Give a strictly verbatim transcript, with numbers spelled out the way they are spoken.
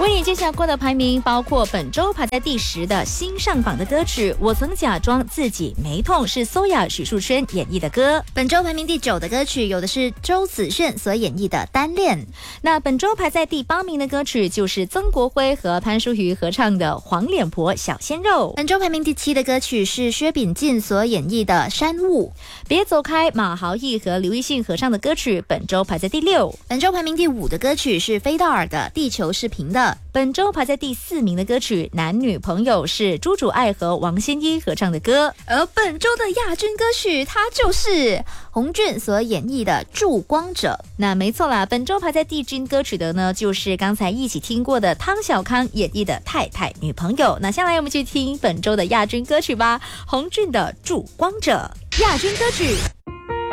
为你揭晓过的排名包括本周排在第十的新上榜的歌曲《我曾假装自己没痛》，是苏雅、许树轩演绎的歌。 本周排名第九的歌曲有的是周子炫所演绎的《单恋》。 那本周排在第八名的歌曲就是曾国辉和潘淑瑜合唱的《黄脸婆小鲜肉》。 本周排名第七的歌曲是薛秉进所演绎的《山雾》。 别走开，马豪毅和刘奕迅合唱的歌曲本周排在第六。 本周排名第五的歌曲是菲道尔的《地球是平的》。 本周排在第四名的歌曲《男女朋友》是朱主爱和王仙一合唱的歌。 而本周的亚军歌曲它就是洪俊所演绎的《驻光者》。 那没错啦，本周排在第军歌曲的呢，就是刚才一起听过的汤小康演绎的《太太女朋友》。那下来我们去听本周的亚军歌曲吧，洪俊的《驻光者》。亚军歌曲。